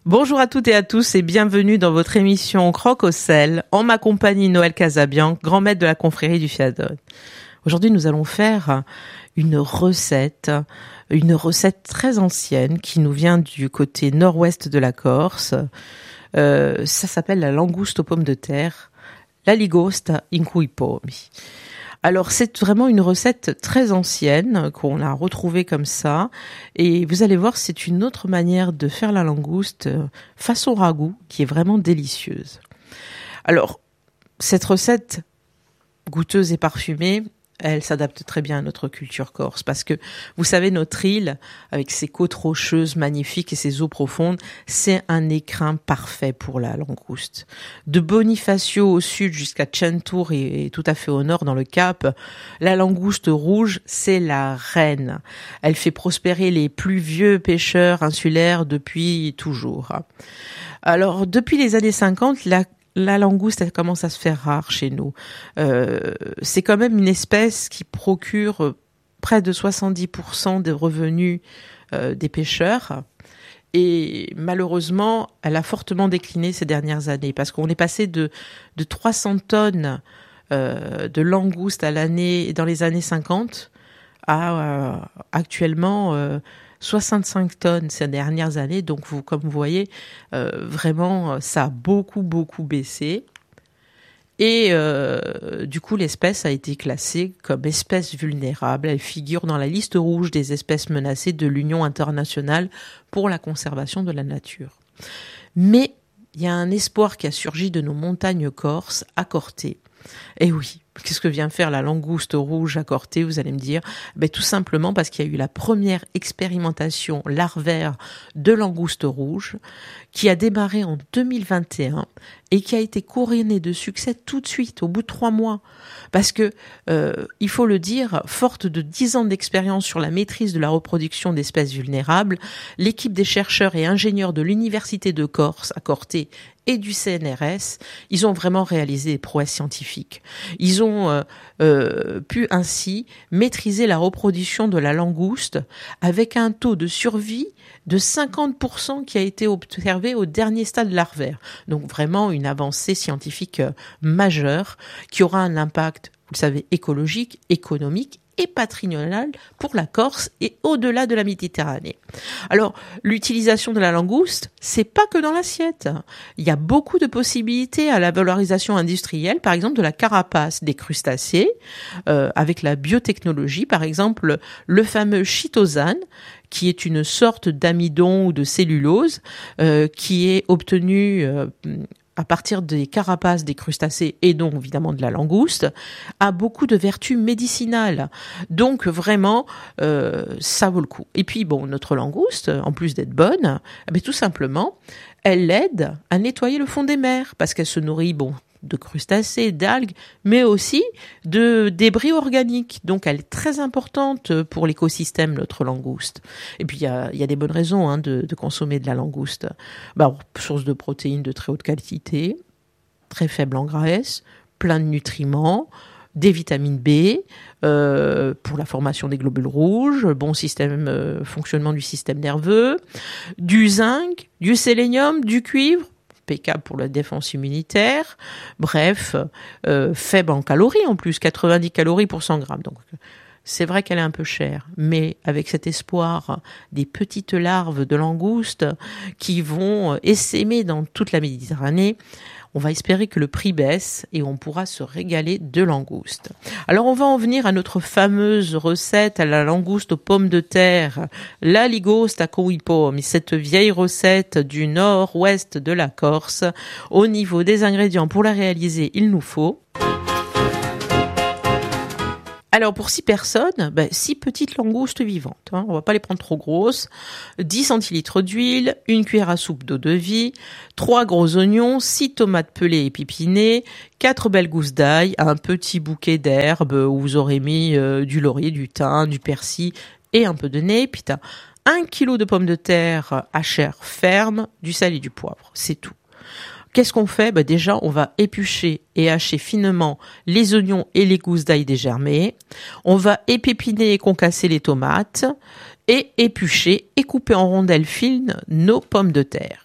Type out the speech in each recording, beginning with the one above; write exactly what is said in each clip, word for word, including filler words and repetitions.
Bonjour à toutes et à tous et bienvenue dans votre émission Croque au sel, en ma compagnie Noël Casabian, grand maître de la confrérie du Fiadone. Aujourd'hui, nous allons faire une recette, une recette très ancienne qui nous vient du côté nord-ouest de la Corse. Euh, ça s'appelle la langouste aux pommes de terre, la ligosta in cui pomi. Alors, c'est vraiment une recette très ancienne qu'on a retrouvée comme ça. Et vous allez voir, c'est une autre manière de faire la langouste façon ragoût qui est vraiment délicieuse. Alors, cette recette goûteuse et parfumée, elle s'adapte très bien à notre culture corse parce que, vous savez, notre île, avec ses côtes rocheuses magnifiques et ses eaux profondes, c'est un écrin parfait pour la langouste. De Bonifacio au sud jusqu'à Centaur et, et tout à fait au nord dans le Cap, la langouste rouge, c'est la reine. Elle fait prospérer les plus vieux pêcheurs insulaires depuis toujours. Alors, depuis les années cinquante, la La langouste, elle commence à se faire rare chez nous. Euh, c'est quand même une espèce qui procure près de soixante-dix pour cent des revenus euh, des pêcheurs. Et malheureusement, elle a fortement décliné ces dernières années parce qu'on est passé de, de trois cents tonnes euh, de langoustes à l'année dans les années cinquante à euh, actuellement euh, soixante-cinq tonnes ces dernières années. Donc, vous, comme vous voyez, euh, vraiment, ça a beaucoup, beaucoup baissé. Et euh, du coup, l'espèce a été classée comme espèce vulnérable. Elle figure dans la liste rouge des espèces menacées de l'Union internationale pour la conservation de la nature. Mais il y a un espoir qui a surgi de nos montagnes corses à Corté. Et oui, qu'est-ce que vient faire la langouste rouge à Corté, vous allez me dire? Ben, tout simplement parce qu'il y a eu la première expérimentation larvaire de langouste rouge qui a démarré en deux mille vingt et un et qui a été couronnée de succès tout de suite, au bout de trois mois. Parce que, euh, il faut le dire, forte de dix ans d'expérience sur la maîtrise de la reproduction d'espèces vulnérables, l'équipe des chercheurs et ingénieurs de l'Université de Corse à Corté et du C N R S, ils ont vraiment réalisé des prouesses scientifiques. Ils ont euh, euh, pu ainsi maîtriser la reproduction de la langouste avec un taux de survie de cinquante pour cent qui a été observé au dernier stade larvaire. Donc vraiment une avancée scientifique euh, majeure qui aura un impact, vous le savez, écologique, économique et patrimonial pour la Corse et au-delà de la Méditerranée. Alors, l'utilisation de la langouste, c'est pas que dans l'assiette. Il y a beaucoup de possibilités à la valorisation industrielle, par exemple de la carapace des crustacés, euh, avec la biotechnologie, par exemple le fameux chitosane, qui est une sorte d'amidon ou de cellulose, euh, qui est obtenu euh, à partir des carapaces des crustacés et donc évidemment de la langouste, a beaucoup de vertus médicinales. Donc vraiment, euh, ça vaut le coup. Et puis bon, notre langouste, en plus d'être bonne, eh bien, tout simplement, elle aide à nettoyer le fond des mers parce qu'elle se nourrit, bon, de crustacés, d'algues, mais aussi de débris organiques. Donc, elle est très importante pour l'écosystème, notre langouste. Et puis, il y a, y a des bonnes raisons hein, de, de consommer de la langouste. Bah, source de protéines de très haute qualité, très faible en graisse, plein de nutriments, des vitamines B, euh, pour la formation des globules rouges, bon système, euh, fonctionnement du système nerveux, du zinc, du sélénium, du cuivre, impeccable pour la défense immunitaire, bref, euh, faible en calories en plus, quatre-vingt-dix calories pour cent grammes. Donc, c'est vrai qu'elle est un peu chère, mais avec cet espoir des petites larves de langoustes qui vont essaimer dans toute la Méditerranée, on va espérer que le prix baisse et on pourra se régaler de langoustes. Alors on va en venir à notre fameuse recette à la langouste aux pommes de terre, la ligosta coi pomi, cette vieille recette du nord-ouest de la Corse. Au niveau des ingrédients pour la réaliser, il nous faut... Alors pour six personnes, ben, six petites langoustes vivantes, hein, on va pas les prendre trop grosses, dix centilitres d'huile, une cuillère à soupe d'eau de vie, trois gros oignons, six tomates pelées et pipinées, quatre belles gousses d'ail, un petit bouquet d'herbes où vous aurez mis euh, du laurier, du thym, du persil et un peu de nez, puis t'as un kilo de pommes de terre à chair ferme, du sel et du poivre, c'est tout. Qu'est-ce qu'on fait ? Ben déjà, on va éplucher et hacher finement les oignons et les gousses d'ail dégermées. On va épépiner et concasser les tomates et éplucher et couper en rondelles fines nos pommes de terre.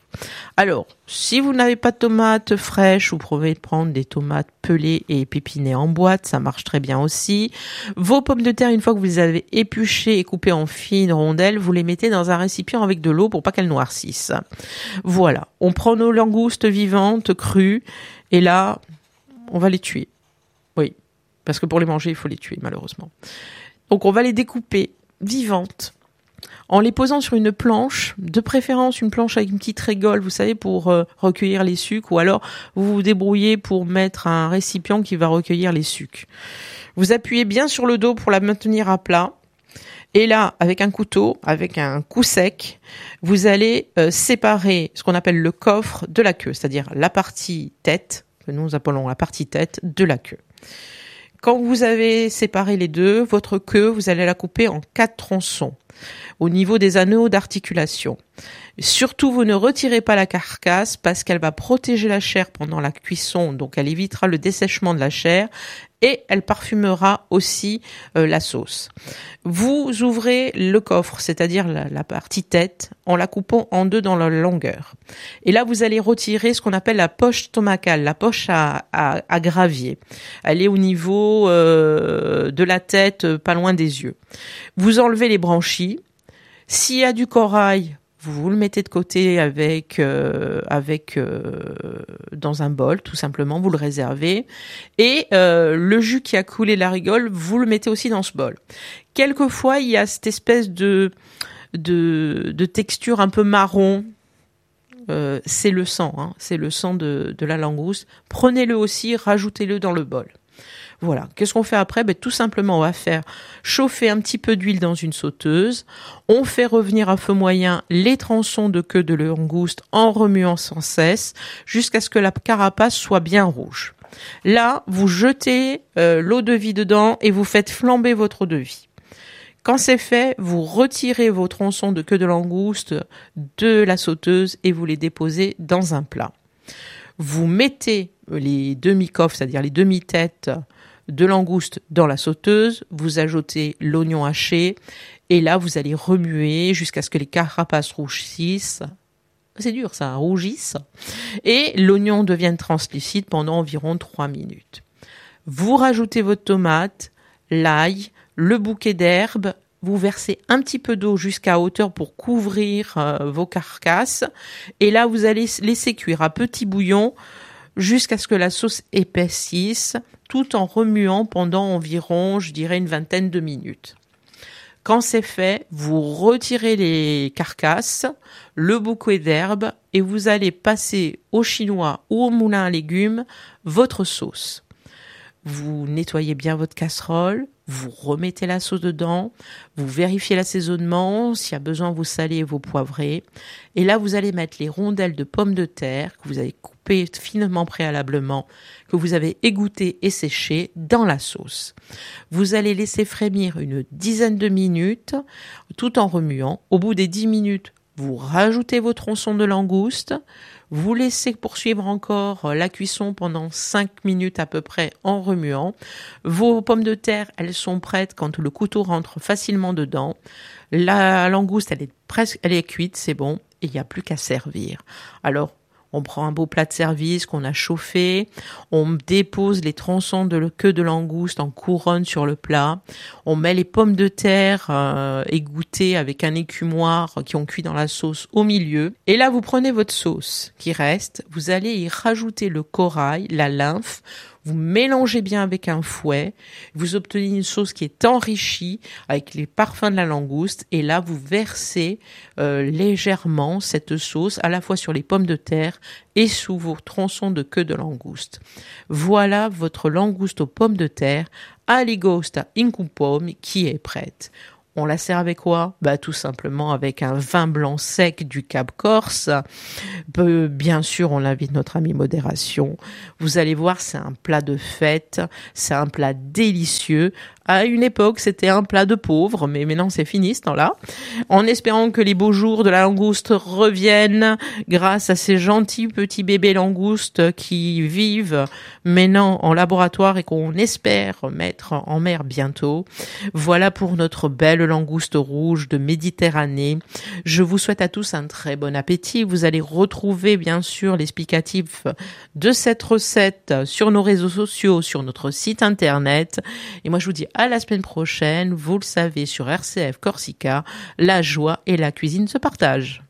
Alors, si vous n'avez pas de tomates fraîches, vous pouvez prendre des tomates pelées et pépinées en boîte, ça marche très bien aussi. Vos pommes de terre, une fois que vous les avez épluchées et coupées en fines rondelles, vous les mettez dans un récipient avec de l'eau pour pas qu'elles noircissent. Voilà, on prend nos langoustes vivantes, crues, et là, on va les tuer. Oui, parce que pour les manger, il faut les tuer, malheureusement. Donc, on va les découper vivantes, en les posant sur une planche, de préférence une planche avec une petite régole, vous savez, pour euh, recueillir les sucs, ou alors vous vous débrouillez pour mettre un récipient qui va recueillir les sucs. Vous appuyez bien sur le dos pour la maintenir à plat, et là, avec un couteau, avec un coup sec, vous allez euh, séparer ce qu'on appelle le coffre de la queue, c'est-à-dire la partie tête, que nous appelons la partie tête de la queue. Quand vous avez séparé les deux, votre queue, vous allez la couper en quatre tronçons au niveau des anneaux d'articulation. Surtout, vous ne retirez pas la carcasse parce qu'elle va protéger la chair pendant la cuisson, donc elle évitera le dessèchement de la chair et elle parfumera aussi euh, la sauce. Vous ouvrez le coffre, c'est-à-dire la, la partie tête, en la coupant en deux dans la longueur. Et là, vous allez retirer ce qu'on appelle la poche stomacale, la poche à, à, à gravier. Elle est au niveau euh, de la tête, pas loin des yeux. Vous enlevez les branchies. S'il y a du corail, vous, vous le mettez de côté avec euh, avec euh, dans un bol, tout simplement, vous le réservez. Et euh, le jus qui a coulé la rigole, vous le mettez aussi dans ce bol. Quelquefois, il y a cette espèce de de, de texture un peu marron. Euh, c'est le sang, hein, c'est le sang de, de la langouste. Prenez-le aussi, rajoutez-le dans le bol. Voilà. Qu'est-ce qu'on fait après? Ben, tout simplement, on va faire chauffer un petit peu d'huile dans une sauteuse. On fait revenir à feu moyen les tronçons de queue de langouste en remuant sans cesse jusqu'à ce que la carapace soit bien rouge. Là, vous jetez euh, l'eau-de-vie dedans et vous faites flamber votre eau-de-vie. Quand c'est fait, vous retirez vos tronçons de queue de langouste de la sauteuse et vous les déposez dans un plat. Vous mettez les demi-coffres, c'est-à-dire les demi-têtes de langouste dans la sauteuse, vous ajoutez l'oignon haché et là vous allez remuer jusqu'à ce que les carapaces rougissent. C'est dur ça, rougissent. Et l'oignon devienne translucide pendant environ trois minutes. Vous rajoutez votre tomate, l'ail, le bouquet d'herbes, vous versez un petit peu d'eau jusqu'à hauteur pour couvrir euh, vos carcasses et là vous allez laisser cuire à petit bouillon jusqu'à ce que la sauce épaississe, tout en remuant pendant environ, je dirais, une vingtaine de minutes. Quand c'est fait, vous retirez les carcasses, le bouquet d'herbes et vous allez passer au chinois ou au moulin à légumes votre sauce. Vous nettoyez bien votre casserole, vous remettez la sauce dedans, vous vérifiez l'assaisonnement, s'il y a besoin vous salez et vous poivrez. Et là, vous allez mettre les rondelles de pommes de terre que vous avez coupées finement préalablement, que vous avez égouttées et séchées dans la sauce. Vous allez laisser frémir une dizaine de minutes tout en remuant. Au bout des dix minutes, vous rajoutez vos tronçons de langouste, vous laissez poursuivre encore la cuisson pendant cinq minutes à peu près en remuant. Vos pommes de terre, elles sont prêtes quand le couteau rentre facilement dedans. La langouste, elle est presque, elle est cuite, c'est bon, et il n'y a plus qu'à servir. Alors, on prend un beau plat de service qu'on a chauffé, on dépose les tronçons de queue de langouste en couronne sur le plat, on met les pommes de terre euh, égouttées avec un écumoire qui ont cuit dans la sauce au milieu. Et là, vous prenez votre sauce qui reste, vous allez y rajouter le corail, la lymphe, vous mélangez bien avec un fouet, vous obtenez une sauce qui est enrichie avec les parfums de la langouste et là vous versez euh, légèrement cette sauce à la fois sur les pommes de terre et sous vos tronçons de queue de langouste. Voilà votre langouste aux pommes de terre aligosta in cupome qui est prête. On la sert avec quoi? Bah, tout simplement avec un vin blanc sec du Cap Corse. Peu, bien sûr, on invite notre ami modération. Vous allez voir, c'est un plat de fête. C'est un plat délicieux. À une époque, c'était un plat de pauvres, mais maintenant c'est fini ce temps-là. En espérant que les beaux jours de la langouste reviennent grâce à ces gentils petits bébés langoustes qui vivent maintenant en laboratoire et qu'on espère mettre en mer bientôt. Voilà pour notre belle langouste rouge de Méditerranée. Je vous souhaite à tous un très bon appétit. Vous allez retrouver bien sûr l'explicatif de cette recette sur nos réseaux sociaux, sur notre site internet. Et moi je vous dis à la semaine prochaine. Vous le savez, sur R C F Corsica, la joie et la cuisine se partagent.